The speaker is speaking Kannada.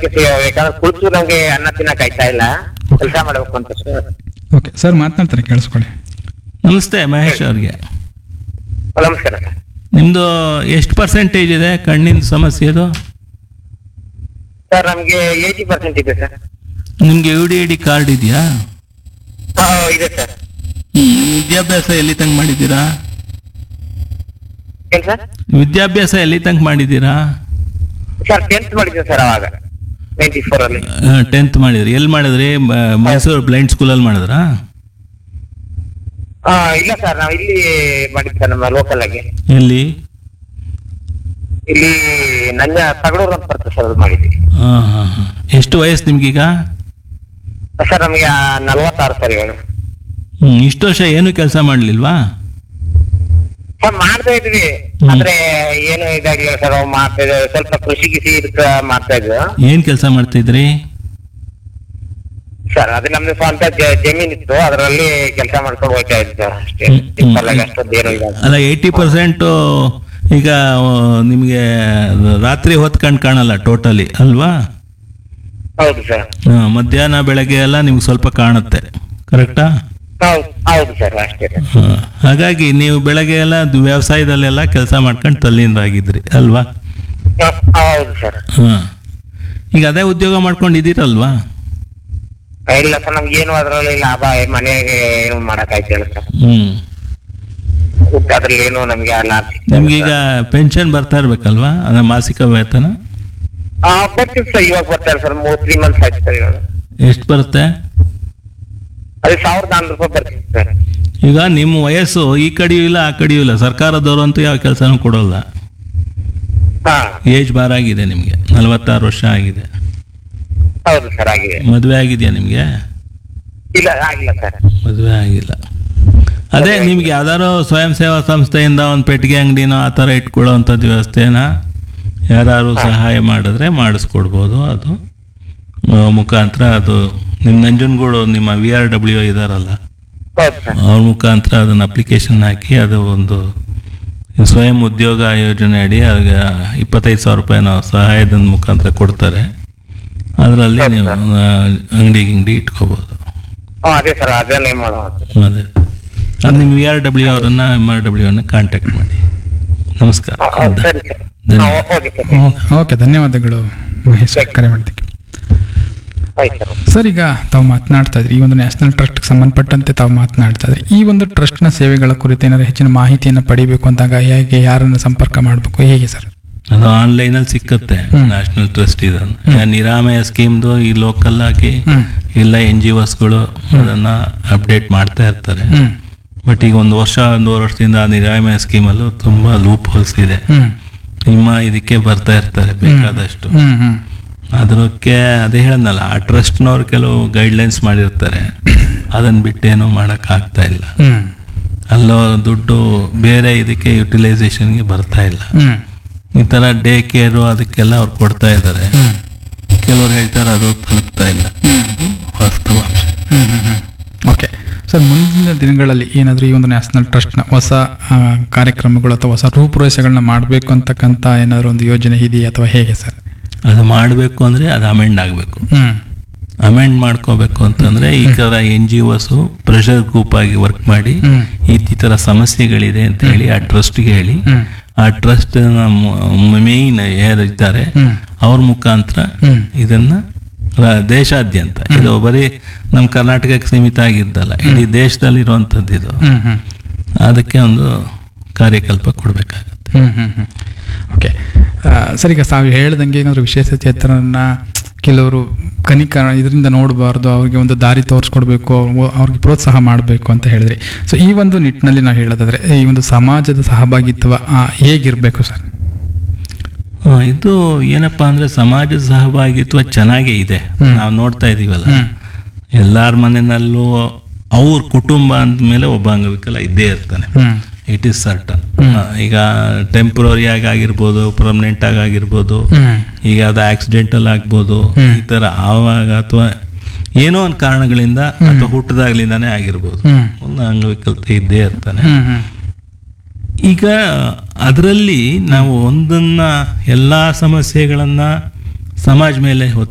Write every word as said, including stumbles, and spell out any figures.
ಅದಕ್ಕೆ ಯಾಕಂದ್ರೆ ಕುಳಿತು ನಮ್ಗೆ ಅನ್ನ ತಿನ್ನಕ್ ಆಯ್ತಾ ಇಲ್ಲ, ಕೆಲಸ ಮಾಡ್ಬೇಕು ಅಂತ ಸರ್. ಓಕೆ ಸರ್, ಮಾತನಾಡ್ತಾರೆ, ಕೇಳಿಸ್ಕೊಳ್ಳಿ. ನಮಸ್ತೆ ಮಹೇಶ್ ಅವ್ರಿಗೆ. ನಮಸ್ಕಾರ ಸರ್. ನಿಮ್ದು ಎಷ್ಟು ಪರ್ಸೆಂಟೇಜ್ ಇದೆ ಕಣ್ಣಿನ ಸಮಸ್ಯೆದು? ಸರ್ ನಮ್ಗೆ ಏಯ್ಟಿ ಪರ್ಸೆಂಟ್ ಇದೆ ಸರ್. ನಿಮ್ಗೆ you D I D card ಇದೆಯಾ? ಹಾ ಇದೆ ಸರ್. ವಿದ್ಯಾಭ್ಯಾಸ ಎಲ್ಲಿ ತನಕ ಮಾಡಿದ್ದೀರಾ? ಏನ್ ಸರ್? ವಿದ್ಯಾಭ್ಯಾಸ ಎಲ್ಲಿ ತನಕ ಮಾಡಿದ್ದೀರಾ? ಸರ್ ಟೆಂತ್ ಮಾಡಿದ್ದೆ ಸರ್ ಅವಾಗ ನೈಂಟಿ ಫೋರ್ ಅಲ್ಲಿ. ಟೆಂತ್ ಮಾಡಿದ್ರಿ. ಎಲ್ಲಿ ಮಾಡಿದ್ರಿ? ಮ- ಮೈಸೂರು ಬ್ಲೈಂಡ್ ಸ್ಕೂಲಲ್ಲಿ ಮಾಡಿದ್ರಾ? ಹಾ ಇಲ್ಲ ಸರ್, ನಾವು ಇಲ್ಲಿ ಮಾಡಿದ್ದೆ ಸರ್, ನಮ್ಮ ಲೋಕಲ್ ಆಗಿ ಎಲ್ಲಿ? ಇಲ್ಲಿ ನನ್ನ ತಗಡೂರು ಅಂತ ಬರ್ತದೆ ಸರ್, ಅದು ಮಾಡಿದ್ವಿ. ಹಾಂ ಹಾಂ ಹಾಂ. ಎಷ್ಟು ವಯಸ್ಸು ನಿಮ್ಗೀಗ? ಸರ್ ನಮ್ಗೆ ನಲ್ವತ್ತಾರು ಸರ್ ಇವಾಗ. ಹ್ಮ್, ಇಷ್ಟು ವರ್ಷ ಏನು ಕೆಲಸ ಮಾಡಲಿಲ್ವಾ? ಸರ್ ಮಾಡ್ತಾ ಇದ್ವಿ, ಆದ್ರೆ ಏನು ಇದಾಗ್ಲಿಲ್ಲ ಸರ್. ಅವ್ ಮಾಡ್ತಾ ಇದ್ವಿ ಸ್ವಲ್ಪ ಕೃಷಿ ಗಿಸಿ ಇದಕ್ಕ ಮಾಡ್ತಾ ಇದ್ವಿ ಏನು ಕೆಲಸ ಮಾಡ್ತಿದ್ರಿ? ಸರ್. ಅದು ನಮ್ದು ಸ್ವಂತ ಜ- ಜಮೀನ್ ಇತ್ತು, ಅದರಲ್ಲಿ ಕೆಲಸ ಮಾಡ್ಕೊಂಡು ಹೋಗ್ತಾ ಇದ್ವಿ ಸರ್ ಅಷ್ಟೇ. ಹ್ಮ್, ಹ್ಮ್. ಸಿಂಪಲ್ ಆಗಿ ಅಷ್ಟೊಂದು ಏನು ಇಲ್ಲ. ಅಲ್ಲ, ಏಯ್ಟಿ ಪರ್ಸೆಂಟು ಈಗ ನಿಮಗೆ ರಾತ್ರಿ ಹೊತ್ತು ಕಣ್ ಕಾಣಲ್ಲ ಟೋಟಲಿ ಅಲ್ವಾ? ಹೌದು ಸರ್. ಹಾ, ಮಧ್ಯಾಹ್ನ ಬೆಳಗ್ಗೆ ಎಲ್ಲ ನಿಮ್ಗೆ ಸ್ವಲ್ಪ ಕಾಣುತ್ತೆ, ಕರೆಕ್ಟಾ? ಹೌದು ಹೌದು ಸರ್ ಅಷ್ಟೇ ಸರ್. ಹಾ, ಹಾಗಾಗಿ ನೀವು ಬೆಳಗ್ಗೆ ಎಲ್ಲ ದು- ವ್ಯವಸಾಯದಲ್ಲೆಲ್ಲ ಕೆಲಸ ಮಾಡ್ಕೊಂಡು ತಲ್ಲಿಂದಾಗಿದ್ರಿ ಅಲ್ವಾ? ಹ- ಹೌದು ಸರ್. ಹಾ, ಈಗ ಅದೇ ಉದ್ಯೋಗ ಮಾಡ್ಕೊಂಡಿದ್ದೀರಲ್ವಾ? ಇಲ್ಲ ಸರ್, ನಮ್ಗೆ ಏನು ಅದ್ರಲ್ಲಿ ಲಾಭ ಮನೆಗೆ ಏನು ಮಾಡಕ್ ಆಯ್ತಿಲ್ಲ ಸರ್. ಹ್ಮ್. ಅದ್ರಲ್ಲಿ ಏನು ನಮ್ಗೆ ಲಾಭ ಸಿಗ್ತಾ ಇಲ್ಲ ನಿಮ್ಗೀಗ ಸರ್. ಪೆನ್ಷನ್ ಬರ್ತಾ ಇರ್ಬೇಕಲ್ವಾ? ಅಂದ್ರೆ ಮಾಸಿಕ ವೇತನ ಆ, ಬರ್ತೀವಿ ಸರ್, ಇವಾಗ ಬರ್ತಾರೆ ಸರ್, ಮೂರ್ ತ್ರೀ ಮಂತ್ಸ್ ಆಯ್ತು ಸರ್ ಇವಾಗ. ಎಷ್ಟು ಬರುತ್ತೆ? ಅದು ಸಾವಿರದ ನಾನ್ನೂರು ರೂಪಾಯಿ ಬರ್ತೀವಿ ಸರ್. ಈಗ ನಿಮ್ಮ ವಯಸ್ಸು ಈ ಕಡೆಯೂ ಇಲ್ಲ ಆ ಕಡೆಯೂ ಇಲ್ಲ, ಸರ್ಕಾರದವರು ಅಂತೂ ಯಾವ ಕೆಲಸನೂ ಕೊಡೋಲ್ಲ. ಹಾ ಏಜ್ ಬಾರ್ ಆಗಿದೆ ನಿಮಗೆ, ನಲವತ್ತಾರು ವರ್ಷ ಆಗಿದೆ. ಹೌದು ಸರ್ ಆಗಿದೆ. ಮದುವೆ ಆಗಿದೆಯಾ ನಿಮಗೆ? ಇಲ್ಲ ಆಗಿಲ್ಲ ಸರ್. ಮದುವೆ ಆಗಿಲ್ಲ. ಅದೇ ನಿಮ್ಗೆ ಯಾವ್ದಾದ್ರು ಸ್ವಯಂ ಸೇವಾ ಸಂಸ್ಥೆಯಿಂದ ಒಂದು ಪೆಟ್ಟಿಗೆ ಅಂಗಡಿನೋ ಆ ಥರ ಇಟ್ಕೊಳ್ಳೋವಂಥದ್ದು ವ್ಯವಸ್ಥೆನ ಯಾರು ಸಹಾಯ ಮಾಡಿದ್ರೆ ಮಾಡಿಸ್ಕೊಡ್ಬೋದು. ಅದು ಆ, ಮುಖಾಂತರ ಅದು ನಿಮ್ಮ ನಂಜನಗೂಡು ನಿಮ್ಮ ವಿ ಆರ್ ಡಬ್ಲ್ಯೂ ಇದಾರಲ್ಲ, ಹೌದು ಸರ್. ಅವ್ರ ಮುಖಾಂತರ ಅದನ್ನ ಅಪ್ಲಿಕೇಶನ್ ಹಾಕಿ ಅದು ಒಂದು ಸ್ವಯಂ ಉದ್ಯೋಗ ಯೋಜನೆ ಅಡಿ ಅದಕ್ಕೆ ಇಪ್ಪತ್ತೈದು ಸಾವಿರ ರೂಪಾಯಿ ನಾವು ಸಹಾಯದ ಮುಖಾಂತರ ಕೊಡ್ತಾರೆ. ಅದರಲ್ಲಿ ನೀವು ಅಂಗಡಿ ಗಿಂಗಡಿ ಇಟ್ಕೋಬೋದು. ಹಾ ಅದೇ ಸರ್, ಅದನ್ನೇ ಮಾಡುವ. ಅದೇ ಅದು ನಿಮ್ಮ ವಿ ಆರ್ ಡಬ್ಲ್ಯೂ ಅವರನ್ನ ಎಮ್ ಆರ್ ಡಬ್ಲ್ಯೂ ಅವ್ರನ್ನ ಕಾಂಟ್ಯಾಕ್ಟ್ ಮಾಡಿ. ನಮಸ್ಕಾರ. ಸರಿ ಸರ್. ಧನ್ಯವಾದ. Okay sir. ಓಕೆ, ಧನ್ಯವಾದಗಳು ಮಹೇಶ್ ಅವ್ರೆ, ಕರೆ ಮಾಡಿದ್ದಕ್ಕೆ. ಆಯ್ತು ಸರ್. ಸರ್, ಈಗ ತಾವು ಮಾತನಾಡ್ತಾ ಇದ್ರಿ, ಈ ಒಂದು ನ್ಯಾಷನಲ್ ಟ್ರಸ್ಟ್ಗೆ ಸಂಬಂಧಪಟ್ಟಂತೆ ತಾವು ಮಾತನಾಡ್ತಾ ಇದ್ರಿ. ಈ ಒಂದು ಟ್ರಸ್ಟ್ನ ಸೇವೆಗಳ ಕುರಿತು ಏನಾದ್ರು ಹೆಚ್ಚಿನ ಮಾಹಿತಿಯನ್ನು ಪಡಿಬೇಕು ಅಂದಾಗ ಹೇಗೆ, ಯಾರನ್ನು ಸಂಪರ್ಕ ಮಾಡಬೇಕು, ಹೇಗೆ ಸರ್? ಅದು ಆನ್ಲೈನಲ್ಲಿ ಸಿಕ್ಕತ್ತೆ. ನ್ಯಾಷನಲ್ ಟ್ರಸ್ಟ್ ಇದನ್ನು ನಿರಾಮಯ ಸ್ಕೀಮ್ದು ಈ ಲೋಕಲ್ ಆಗಿ ಎಲ್ಲ ಎನ್ ಜಿ ಒಸ್ಗಳು ಅದನ್ನ ಅಪ್ಡೇಟ್ ಮಾಡ್ತಾ ಇರ್ತಾರೆ. ಬಟ್ ಈಗ ಒಂದು ವರ್ಷ ಒಂದೂವರೆ ವರ್ಷದಿಂದ ಆ ನಿರಾಮಯ ಸ್ಕೀಮಲ್ಲೂ ತುಂಬಾ ಲೂಪ್ ಹೋಲ್ಸ್ ಇದೆ. ನಿಮ್ಮ ಇದಕ್ಕೆ ಬರ್ತಾ ಇರ್ತಾರೆ ಬೇಕಾದಷ್ಟು. ಅದಕ್ಕೆ ಅದೇ ಹೇಳದ್ನಲ್ಲ, ಆ ಟ್ರಸ್ಟ್ನವ್ರು ಕೆಲವು ಗೈಡ್ಲೈನ್ಸ್ ಮಾಡಿರ್ತಾರೆ, ಅದನ್ನ ಬಿಟ್ಟೇನು ಮಾಡಕ್ ಆಗ್ತಾ ಇಲ್ಲ. ಅಲ್ಲೋ ದುಡ್ಡು ಬೇರೆ ಇದಕ್ಕೆ ಯುಟಿಲೈಸೇಷನ್ಗೆ ಬರ್ತಾ ಇಲ್ಲ. ಈ ತರ ಡೇ ಕೇರು ಅದಕ್ಕೆಲ್ಲ ಅವ್ರು ಕೊಡ್ತಾ ಇದ್ದಾರೆ. ಕೆಲವ್ರು ಹೇಳ್ತಾರೆ ಅದು ತಲುಪ್ತಾ ಇಲ್ಲ. ವಾಸ್ತವಾಂಶ. ಓಕೆ ಸರ್, ಮುಂದಿನ ದಿನಗಳಲ್ಲಿ ಏನಾದರೂ ಈ ಒಂದು ನ್ಯಾಷನಲ್ ಟ್ರಸ್ಟ್ನ ಹೊಸ ಆ, ಕಾರ್ಯಕ್ರಮಗಳು ಅಥವಾ ಹೊಸ ರೂಪುರೇಷೆಗಳನ್ನ ಮಾಡಬೇಕು ಅಂತಕ್ಕಂಥ ಏನಾದರೂ ಒಂದು ಯೋಜನೆ ಇದೆಯಾ ಅಥವಾ ಹೇಗೆ ಸರ್? ಅದು ಮಾಡಬೇಕು ಅಂದ್ರೆ ಅದು ಅಮೆಂಡ್ ಆಗಬೇಕು. ಹ್ಮ್ ಅಮೆಂಡ್ ಮಾಡ್ಕೋಬೇಕು ಅಂತಂದ್ರೆ ಈ ತರ ಎನ್ ಜಿ ಒಸ್ ಪ್ರೆಷರ್ ಗ್ರೂಪ್ ಆಗಿ ವರ್ಕ್ ಮಾಡಿ ಈ ತರ ಸಮಸ್ಯೆಗಳಿದೆ ಅಂತ ಹೇಳಿ ಆ ಟ್ರಸ್ಟ್ಗೆ ಹೇಳಿ, ಆ ಟ್ರಸ್ಟ್ ಮೇನ್ ಯಾರು ಇದ್ದಾರೆ ಅವ್ರ ಮುಖಾಂತರ ಇದನ್ನ ರ- ದೇಶಾದ್ಯಂತ, ಇದು ಬರೀ ನಮ್ಮ ಕರ್ನಾಟಕಕ್ಕೆ ಸೀಮಿತ ಆಗಿದ್ದಲ್ಲ, ಇಡೀ ದೇಶದಲ್ಲಿ ಇರುವಂತದ್ದು ಇದು. ಅದಕ್ಕೆ ಒಂದು ಕಾರ್ಯಕಲ್ಪ ಕೊಡ್ಬೇಕಾಗತ್ತೆ. ಹ್ಮ್ ಹ್ಮ್ ಹ್ಮ್ ಓಕೆ ಸರ್, ಈಗ ತಾವು ಹೇಳ್ದಂಗೆ ಏನಾದರೂ ವಿಶೇಷಚೇತನರನ್ನ ಕೆಲವರು ಕನಿಕ ಇದರಿಂದ ನೋಡಬಾರ್ದು, ಅವ್ರಿಗೆ ಒಂದು ದಾರಿ ತೋರಿಸ್ಕೊಡ್ಬೇಕು, ಅವ್ರು ಅವ್ರಿಗೆ ಪ್ರೋತ್ಸಾಹ ಮಾಡಬೇಕು ಅಂತ ಹೇಳಿದ್ರಿ. ಸೊ ಈ ಒಂದು ನಿಟ್ಟಿನಲ್ಲಿ ನಾವು ಹೇಳೋದಾದ್ರೆ ಈ ಒಂದು ಸಮಾಜದ ಸಹಭಾಗಿತ್ವ ಆ, ಹೇಗಿರ್ಬೇಕು ಸರ್? ಆ, ಇದು ಏನಪ್ಪಾ ಅಂದ್ರೆ ಸಮಾಜದ ಸಹಭಾಗಿತ್ವ ಚೆನ್ನಾಗೇ ಇದೆ. ನಾವು ನೋಡ್ತಾ ಇದೀವಲ್ಲ, ಎಲ್ಲಾರ ಮನೆಯಲ್ಲೂ ಅವ್ರ ಕುಟುಂಬ ಅಂದ್ಮೇಲೆ ಒಬ್ಬ ಅಂಗವಿಕಲ ಇದ್ದೇ ಇರ್ತಾನೆ. It is certain. ಈಗ ಟೆಂಪ್ರರಿ ಆಗಿ ಆಗಿರ್ಬೋದು, ಪರ್ಮನೆಂಟ್ ಆಗಿ ಆಗಿರ್ಬೋದು, ಈಗ ಅದು ಆಕ್ಸಿಡೆಂಟಲ್ ಆಗ್ಬೋದು, ಈ ತರ ಆವಾಗ ಅಥವಾ ಏನೋ ಒಂದು ಕಾರಣಗಳಿಂದ ಅಥವಾ ಹುಟ್ಟದಾಗ್ಲಿಂದಾನೇ ಆಗಿರ್ಬೋದು, ಒಂದು ಅಂಗವಿಕಲತೆ ಇದ್ದೇ ಇರ್ತಾನೆ. ಈಗ ಅದರಲ್ಲಿ ನಾವು ಒಂದನ್ನ ಎಲ್ಲಾ ಸಮಸ್ಯೆಗಳನ್ನ ಸಮಾಜ ಮೇಲೆ